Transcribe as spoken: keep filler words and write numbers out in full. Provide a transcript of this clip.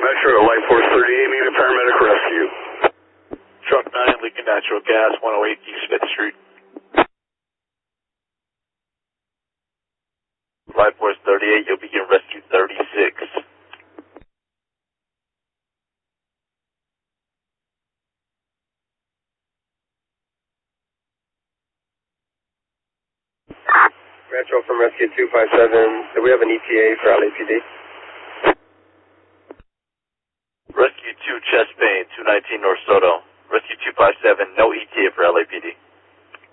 Metro to Light Force thirty-eight, need a paramedic rescue. Truck nine, leaking natural gas, one oh eight East fifth Street. Light Force thirty-eight, you'll begin rescue thirty-six. Metro from Rescue two five seven, do we have an E T A for L A P D? Rescue two, chest pain, two nineteen North Soto. Rescue two five seven, no E T A for L A P D.